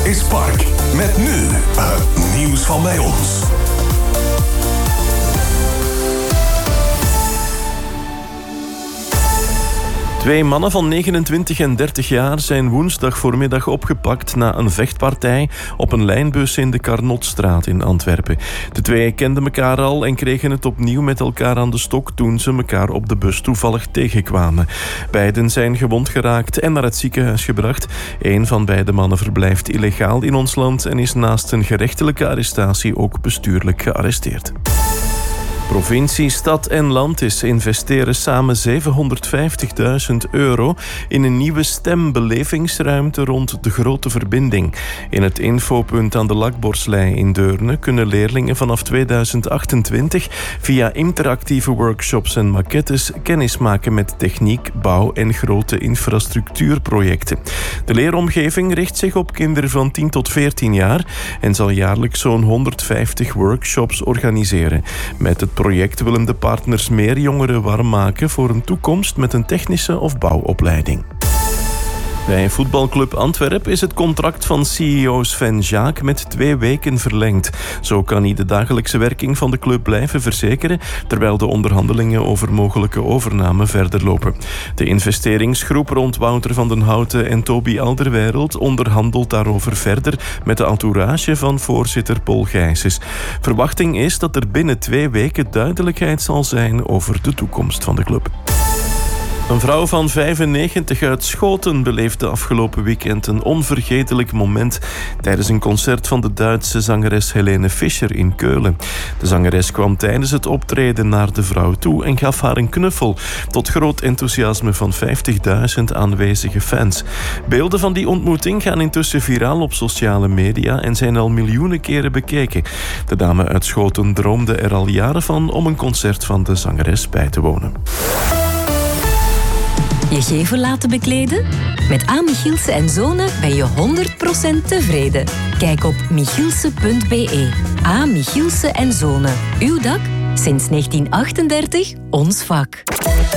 is Park. Met nu het nieuws van bij ons. Twee mannen van 29 en 30 jaar zijn woensdag voormiddag opgepakt na een vechtpartij op een lijnbus in de Carnotstraat in Antwerpen. De twee kenden elkaar al en kregen het opnieuw met elkaar aan de stok toen ze elkaar op de bus toevallig tegenkwamen. Beiden zijn gewond geraakt en naar het ziekenhuis gebracht. Een van beide mannen verblijft illegaal in ons land en is naast een gerechtelijke arrestatie ook bestuurlijk gearresteerd. Provincie, stad en landis investeren samen €750.000 in een nieuwe stembelevingsruimte rond de Grote Verbinding. In het infopunt aan de Lakborslei in Deurne kunnen leerlingen vanaf 2028 via interactieve workshops en maquettes kennismaken met techniek, bouw en grote infrastructuurprojecten. De leeromgeving richt zich op kinderen van 10 tot 14 jaar en zal jaarlijks zo'n 150 workshops organiseren. Met het project willen de partners meer jongeren warm maken voor een toekomst met een technische of bouwopleiding. Bij voetbalclub Antwerp is het contract van CEO Sven Jaak met 2 weken verlengd. Zo kan hij de dagelijkse werking van de club blijven verzekeren, terwijl de onderhandelingen over mogelijke overname verder lopen. De investeringsgroep rond Wouter van den Houten en Toby Alderweireld onderhandelt daarover verder met de entourage van voorzitter Paul Gijsens. Verwachting is dat er binnen 2 weken duidelijkheid zal zijn over de toekomst van de club. Een vrouw van 95 uit Schoten beleefde afgelopen weekend een onvergetelijk moment tijdens een concert van de Duitse zangeres Helene Fischer in Keulen. De zangeres kwam tijdens het optreden naar de vrouw toe en gaf haar een knuffel, tot groot enthousiasme van 50.000 aanwezige fans. Beelden van die ontmoeting gaan intussen viraal op sociale media en zijn al miljoenen keren bekeken. De dame uit Schoten droomde er al jaren van om een concert van de zangeres bij te wonen. Je gevel laten bekleden? Met A. Michielsen & Zonen ben je 100% tevreden. Kijk op michielsen.be. A. Michielsen & Zonen. Uw dak? Sinds 1938 ons vak.